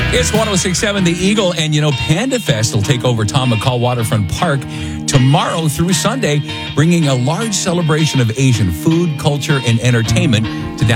It's 106.7 The Eagle, and Panda Fest will take over Tom McCall Waterfront Park tomorrow through Sunday, bringing a large celebration of Asian food, culture, and entertainment to downtown